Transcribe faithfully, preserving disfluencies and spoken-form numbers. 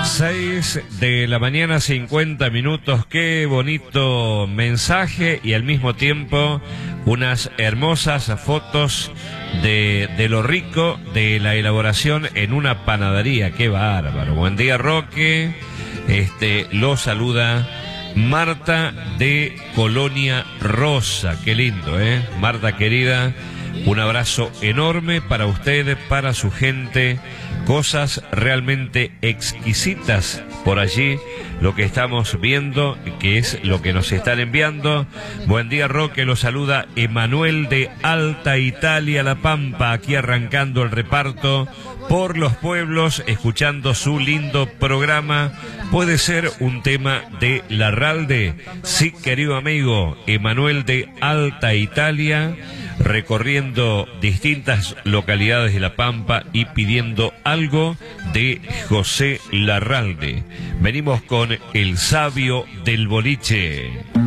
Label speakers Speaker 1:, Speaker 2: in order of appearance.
Speaker 1: seis de la mañana, cincuenta minutos. Qué bonito mensaje y al mismo tiempo unas hermosas fotos de, de lo rico de la elaboración en una panadería. Qué bárbaro. Buen día, Roque. Este, lo saluda Marta de Colonia Rosa. Qué lindo, ¿eh? Marta querida, un abrazo enorme para usted, para su gente. Cosas realmente exquisitas por allí, lo que estamos viendo, que es lo que nos están enviando. Buen día, Roque, lo saluda Emanuel de Alta Italia, La Pampa, aquí arrancando el reparto por los pueblos, escuchando su lindo programa. ¿Puede ser un tema de Larralde? Sí, querido amigo, Emanuel de Alta Italia, recorriendo distintas localidades de La Pampa y pidiendo algo de José Larralde. Venimos con El Sabio del Boliche.